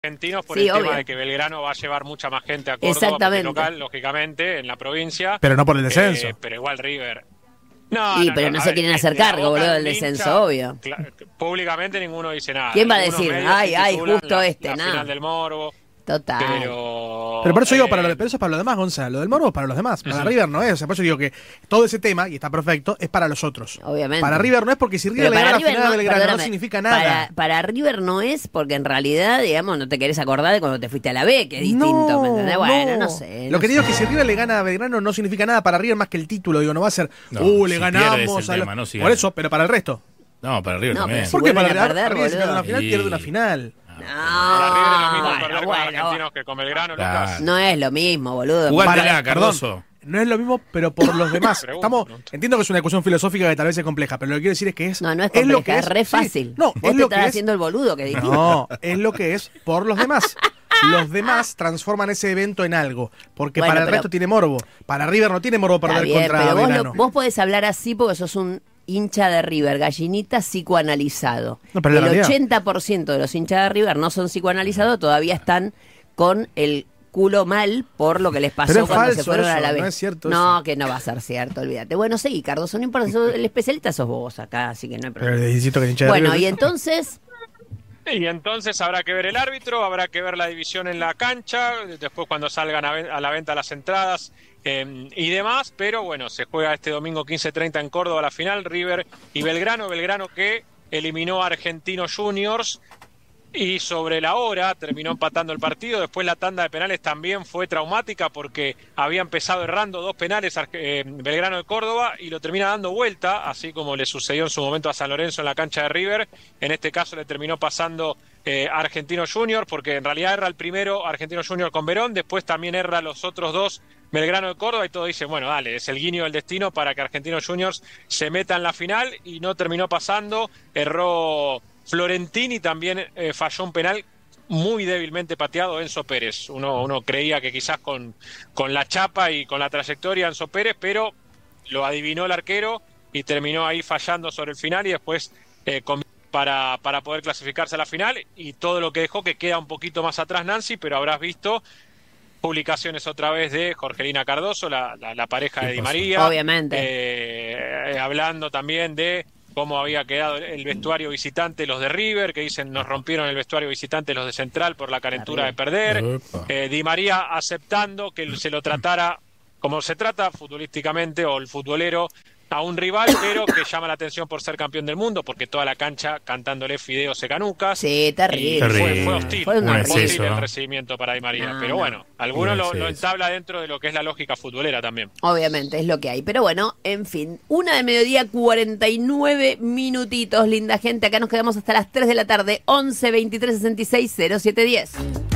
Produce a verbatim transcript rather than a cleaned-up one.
argentinos por Sí, el obvio. tema de que Belgrano va a llevar mucha más gente a Córdoba, Exactamente. porque local, lógicamente, en la provincia. Pero no por el descenso. Eh, pero igual River. No, Y no, pero no, no a se ver, quieren de- hacer de la cargo, boca boludo, del del hincha, descenso, obvio. cla- Públicamente ninguno dice nada. ¿Quién va a Algunos decir? medios Ay, sí ay, titulan justo la- este, la nada. final del Morbo. Total. Pero, Pero por eso digo, eh, para lo, pero eso es para los demás, Gonzalo. Lo del Morbo es para los demás. Para Ujú. River no es. O sea, por eso digo que todo ese tema, y está perfecto, es para los otros. Obviamente. Para River no es porque si River Pero le gana la River final a Belgrano no perdóname, significa nada. Para, para River no es porque en realidad, digamos, no te querés acordar de cuando te fuiste a la B, que es distinto, No, ¿me entendés? Bueno, no, no. sé. Lo no que sé. digo es que si River le gana a Belgrano no significa nada para River más que el título. Digo, no va a ser, No, uh, le si ganamos. pierdes el a lo- tema, no si Por ganas. eso, pero para el resto. No, para River No, también. pero si ¿Por qué vuelven para a River, perder, River si pierde boludo. una final, Sí. pierde una final? Para River es lo mismo No, perder bueno, con bueno, Argentinos que con Belgrano, Claro. Lucas. no es lo mismo, boludo. Jugátela, Para- Cardoso. perdón, no es lo mismo, pero por los demás. Pregunto, Estamos, pregunto. entiendo que es una discusión filosófica que tal vez es compleja, pero lo que quiero decir es que es. No, no es lo compleja, que es, re sí. fácil. No, Vos es te lo que estás es. haciendo el boludo que dijiste. No, es lo que es por los demás. Los demás transforman ese evento en algo. Porque Bueno, para el pero- resto tiene morbo. Para River no tiene morbo Está perder bien, contra pero vos, Belgrano. lo- vos podés hablar así porque sos un hincha de River, gallinita psicoanalizado. No, pero la el realidad. ochenta por ciento de los hinchas de River no son psicoanalizados, todavía están con el culo mal por lo que les pasó Pero es cuando se falso fueron a eso, la vez. no es cierto No, eso. que no va a ser cierto, olvídate. Bueno, seguí, Cardoso, no importa, sos- el especialista sos vos acá, así que no hay Pero problema. le insisto que el hincha de Bueno, River- y entonces, Y entonces habrá que ver el árbitro, habrá que ver la división en la cancha, después cuando salgan a, ven- a la venta las entradas eh, y demás, pero bueno, se juega este domingo quince treinta en Córdoba la final, River y Belgrano, Belgrano que eliminó a Argentinos Juniors y sobre la hora terminó empatando el partido. Después la tanda de penales también fue traumática porque había empezado errando dos penales eh, Belgrano de Córdoba y lo termina dando vuelta, así como le sucedió en su momento a San Lorenzo en la cancha de River. En este caso le terminó pasando eh, a Argentinos Juniors, porque en realidad erra el primero Argentinos Juniors con Verón, después también erra los otros dos Belgrano de Córdoba, y todo dice, bueno, dale, es el guiño del destino para que Argentinos Juniors se meta en la final, y no terminó pasando. Erró Florentini, también eh, falló un penal muy débilmente pateado Enzo Pérez. Uno, uno creía que quizás con, con la chapa y con la trayectoria Enzo Pérez, pero lo adivinó el arquero y terminó ahí fallando sobre el final, y después eh, con, para, para poder clasificarse a la final, y todo lo que dejó, que queda un poquito más atrás Nancy, pero habrás visto publicaciones otra vez de Jorgelina Cardoso, la, la, la pareja de Di María. Obviamente. Eh, hablando también de cómo había quedado el vestuario visitante los de River, que dicen nos rompieron el vestuario visitante los de Central por la calentura de perder. Epa. Eh, Di María aceptando que se lo tratara como se trata futbolísticamente, o el futbolero, a un rival, pero que llama la atención por ser campeón del mundo, porque toda la cancha cantándole Fideos Secanucas. sí, terrible. Y fue, Terrible. fue hostil, Fue un fue exceso, hostil el ¿no? recibimiento para Di María. No, pero no. bueno, algunos Un lo, lo exceso. entabla dentro de lo que es la lógica futbolera también. Obviamente, es lo que hay. Pero bueno, en fin. Una de mediodía, cuarenta y nueve minutitos, linda gente. Acá nos quedamos hasta las tres de la tarde. once, veintitrés, sesenta y seis, cero siete diez.